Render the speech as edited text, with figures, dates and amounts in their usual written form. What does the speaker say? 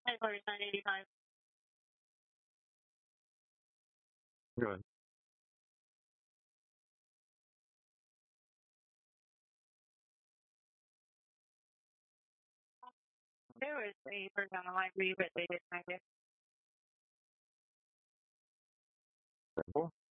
Headquarters 985. Good. There was a person on the line for you, but they disconnected. Simple.